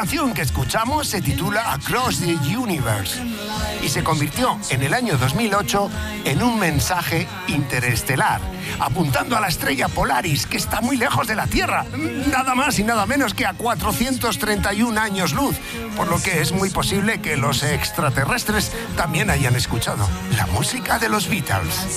canción que escuchamos se titula Across the Universe y se convirtió en el año 2008 en un mensaje interestelar, apuntando a la estrella Polaris, que está muy lejos de la Tierra, nada más y nada menos que a 431 años luz, por lo que es muy posible que los extraterrestres también hayan escuchado la música de los Beatles.